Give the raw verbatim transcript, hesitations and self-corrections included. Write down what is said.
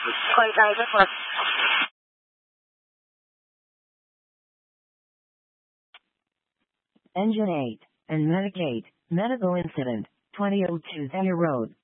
Qualified for Engine eight and Medicaid, medical incident, twenty oh two Thayer Road.